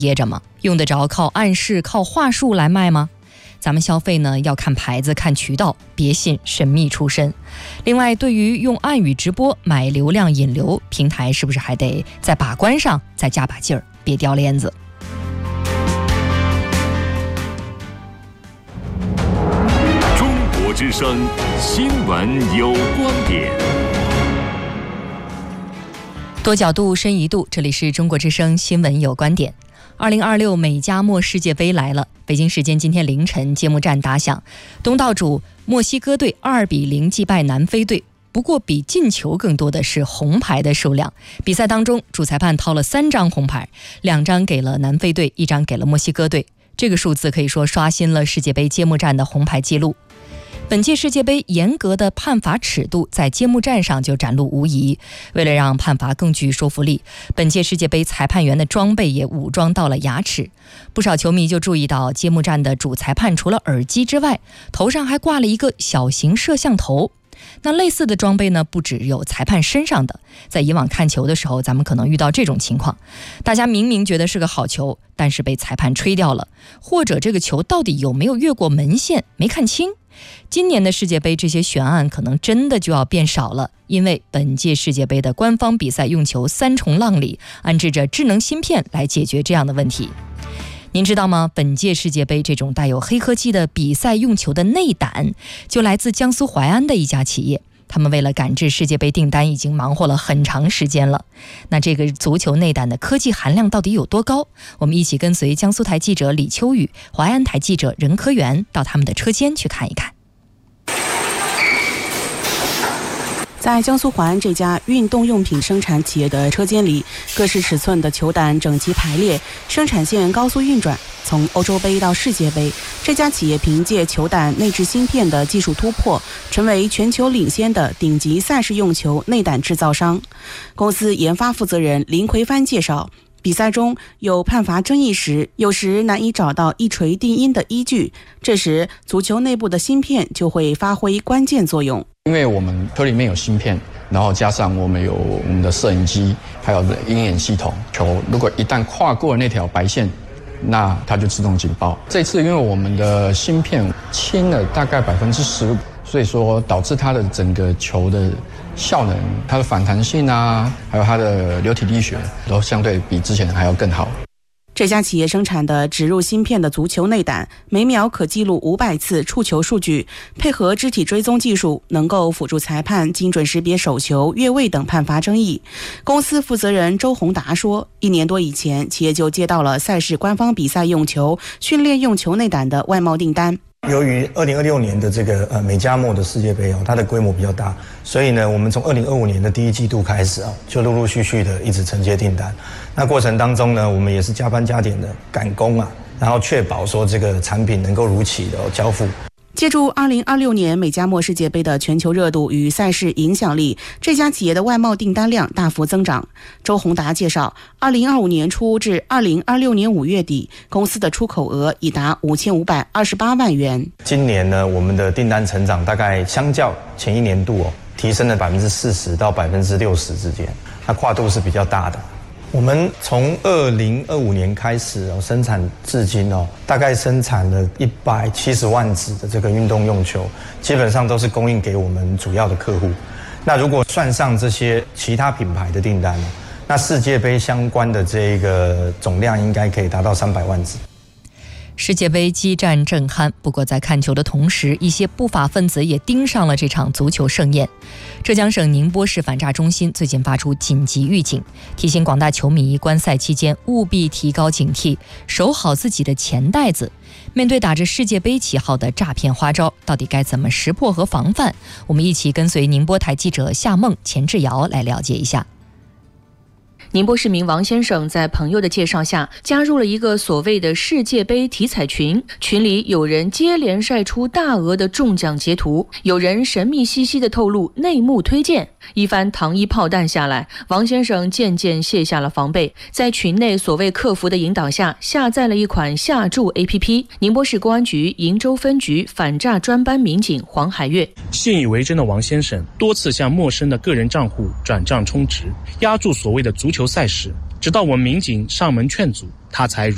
噎着吗？用得着靠暗示、靠话术来卖吗？咱们消费呢，要看牌子、看渠道，别信神秘出身。另外，对于用暗语直播买流量引流，平台是不是还得在把关上再加把劲儿，别掉链子。 中国之声新闻有观点， 多角度深一度，这里是中国之声新闻有观点。2026美加墨世界杯来了，北京时间今天凌晨揭幕战打响，东道主墨西哥队2-0击败南非队。不过比进球更多的是红牌的数量。比赛当中，主裁判掏了3张红牌，2张给了南非队，1张给了墨西哥队。这个数字可以说刷新了世界杯揭幕战的红牌记录。本届世界杯严格的判罚尺度在揭幕战上就展露无遗。为了让判罚更具说服力，本届世界杯裁判员的装备也武装到了牙齿。不少球迷就注意到，揭幕战的主裁判除了耳机之外，头上还挂了一个小型摄像头。那类似的装备呢，不只有裁判身上的。在以往看球的时候，咱们可能遇到这种情况，大家明明觉得是个好球，但是被裁判吹掉了，或者这个球到底有没有越过门线没看清。今年的世界杯这些悬案可能真的就要变少了，因为本届世界杯的官方比赛用球3重浪里安置着智能芯片来解决这样的问题。您知道吗？本届世界杯这种带有黑科技的比赛用球的内胆，就来自江苏淮安的一家企业。他们为了赶制世界杯订单，已经忙活了很长时间了。那这个足球内胆的科技含量到底有多高？我们一起跟随江苏台记者李秋雨、淮安台记者任科元到他们的车间去看一看。 在江苏淮安这家运动用品生产企业的车间里，各式尺寸的球胆整齐排列，生产线高速运转。从欧洲杯到世界杯，这家企业凭借球胆内置芯片的技术突破，成为全球领先的顶级赛事用球内胆制造商。公司研发负责人林奎帆介绍，比赛中有判罚争议时，有时难以找到一锤定音的依据，这时足球内部的芯片就会发挥关键作用。 因为我们球里面有芯片，然后加上我们有我们的摄影机，还有鹰眼系统，球如果一旦跨过那条白线，那它就自动警报。这次因为我们的芯片轻了大概15%，所以说导致它的整个球的效能、它的反弹性啊，还有它的流体力学都相对比之前还要更好。 这家企业生产的植入芯片的足球内胆，每秒可记录500次触球数据，配合肢体追踪技术，能够辅助裁判精准识别手球、越位等判罚争议。公司负责人周宏达说，1年多以前，企业就接到了赛事官方比赛用球、训练用球内胆的外贸订单。 由于2026年的这个美加墨的世界杯它的规模比较大，所以呢，我们从2025年的第1季度开始就陆陆续续的一直承接订单。那过程当中呢，我们也是加班加点的赶工然后确保说这个产品能够如期的交付。 借助2026年美加墨世界杯的全球热度与赛事影响力，这家企业的外贸订单量大幅增长。周宏达介绍，2025年初至2026年5月底，公司的出口额已达5528万元。 今年呢，我们的订单成长大概相较前一年度提升了40%到60%之间，它跨度是比较大的。我们从2025年开始生产至今大概生产了170万只的这个运动用球，基本上都是供应给我们主要的客户。那如果算上这些其他品牌的订单，那世界杯相关的这个总量应该可以达到300万只。 世界杯激战正酣，不过在看球的同时，一些不法分子也盯上了这场足球盛宴。浙江省宁波市反诈中心最近发出紧急预警，提醒广大球迷观赛期间务必提高警惕，守好自己的钱袋子。面对打着世界杯旗号的诈骗花招，到底该怎么识破和防范？我们一起跟随宁波台记者夏梦、钱志尧来了解一下。 宁波市民王先生在朋友的介绍下加入了一个所谓的世界杯体彩群，群里有人接连晒出大额的中奖截图，有人神秘兮兮地透露内幕推荐。一番糖衣炮弹下来，王先生渐渐卸下了防备，在群内所谓客服的引导下，下载了一款下注 APP。 宁波市公安局鄞州分局反诈专班民警黄海月， 信以为真的王先生多次向陌生的个人账户转账充值，押注所谓的足球赛事，直到我们民警上门劝阻，他才